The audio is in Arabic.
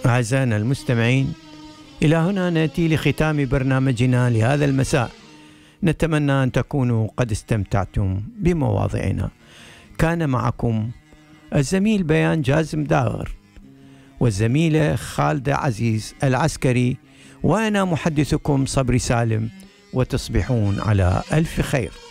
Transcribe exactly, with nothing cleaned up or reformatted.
أعزائنا المستمعين، إلى هنا نأتي لختام برنامجنا لهذا المساء. نتمنى أن تكونوا قد استمتعتم بمواضعنا. كان معكم الزميل بيان جازم داغر والزميلة خالدة عزيز العسكري، وأنا محدثكم صبري سالم، وتصبحون على ألف خير.